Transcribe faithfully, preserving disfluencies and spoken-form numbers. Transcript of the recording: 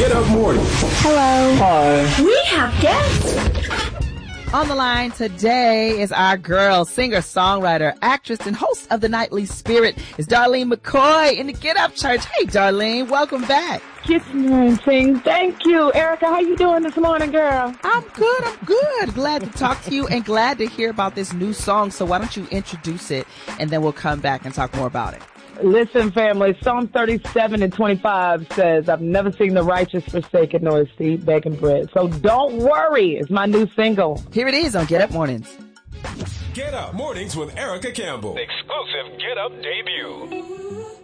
Get Up Morning. Hello. Hi. We have guests. On the line today is our girl, singer, songwriter, actress, and host of the Nightly Spirit is Darlene McCoy in the Get Up Church. Hey, Darlene, welcome back. Good morning. Thank you. Erica, how you doing this morning, girl? I'm good. I'm good. Glad to talk to you and glad to hear about this new song. So why don't you introduce it, and then we'll come back and talk more about it. Listen, family, Psalm thirty-seven and twenty-five says, I've never seen the righteous forsaken nor his seed begging bread. So don't worry. It's my new single. Here it is on Get Up Mornings. Get Up Mornings with Erica Campbell. Exclusive Get Up debut.